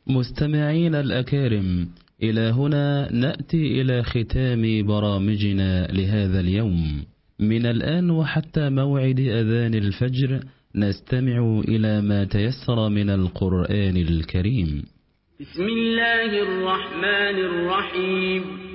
مستمعين الأكارم، إلى هنا نأتي إلى ختام برامجنا لهذا اليوم. من الآن وحتى موعد أذان الفجر نستمع إلى ما تيسر من القرآن الكريم. بسم الله الرحمن الرحيم.